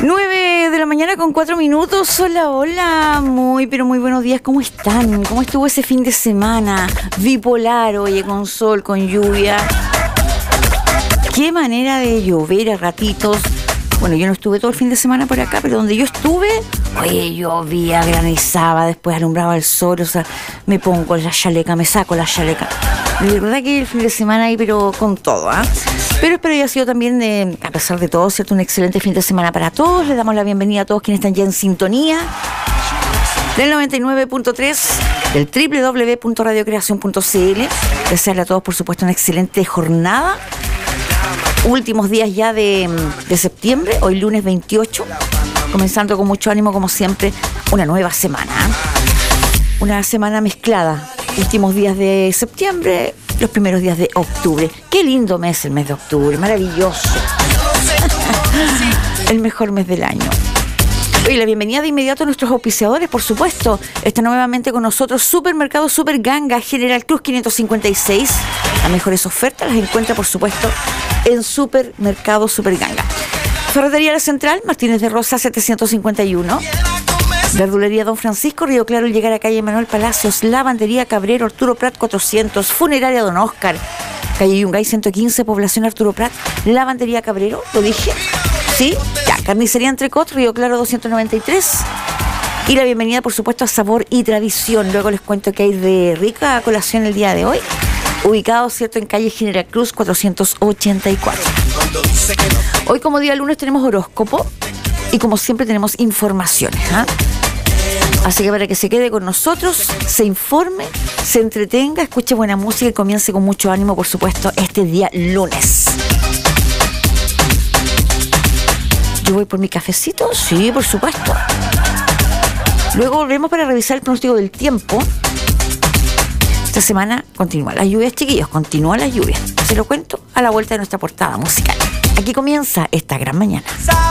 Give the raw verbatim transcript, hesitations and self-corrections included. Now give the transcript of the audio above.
nueve de la mañana con cuatro minutos. Hola, hola, muy pero muy buenos días. ¿Cómo están? ¿Cómo estuvo ese fin de semana? Bipolar, oye, con sol, con lluvia. Qué manera de llover a ratitos. Bueno, yo no estuve todo el fin de semana por acá, pero donde yo estuve, oye, llovía, granizaba, después alumbraba el sol, o sea, me pongo la chaleca, me saco la chaleca. De verdad que el fin de semana ahí, pero con todo, ¿ah? ¿eh? Pero espero haya sido también, eh, a pesar de todo, ¿cierto?, un excelente fin de semana para todos. Les damos la bienvenida a todos quienes están ya en sintonía del noventa y nueve punto tres, del doble u doble u doble u punto radio creación punto c l. Desearle a todos, por supuesto, una excelente jornada. Últimos días ya de, de septiembre, hoy lunes veintiocho, comenzando con mucho ánimo, como siempre, una nueva semana. Una semana mezclada. Últimos días de septiembre, los primeros días de octubre. Qué lindo mes el mes de octubre, maravilloso. El mejor mes del año. Oye, la bienvenida de inmediato a nuestros auspiciadores, por supuesto. Está nuevamente con nosotros Supermercado Super Ganga, General Cruz quinientos cincuenta y seis. Las mejores ofertas las encuentra, por supuesto, en Supermercado Super Ganga. Ferretería La Central, Martínez de Rosa setecientos cincuenta y uno. Verdulería Don Francisco, Río Claro, llegar a calle Manuel Palacios. Lavandería Cabrero, Arturo Prat cuatrocientos. Funeraria Don Oscar, calle Yungay ciento quince, población Arturo Prat. Lavandería Cabrero, ¿lo dije? ¿Sí? Ya, Carnicería Entrecot, Río Claro doscientos noventa y tres. Y la bienvenida, por supuesto, a Sabor y Tradición. Luego les cuento que hay de rica colación el día de hoy. Ubicado, ¿cierto?, en calle General Cruz cuatrocientos ochenta y cuatro. Hoy, como día lunes, tenemos horóscopo. Y como siempre tenemos informaciones, ¿eh? Así que para que se quede con nosotros, se informe, se entretenga, escuche buena música y comience con mucho ánimo, por supuesto, este día lunes. ¿Yo voy por mi cafecito? Sí, por supuesto. Luego volvemos para revisar el pronóstico del tiempo. Esta semana continúan las lluvias, chiquillos, continúan las lluvias. Se lo cuento a la vuelta de nuestra portada musical. Aquí comienza esta gran mañana.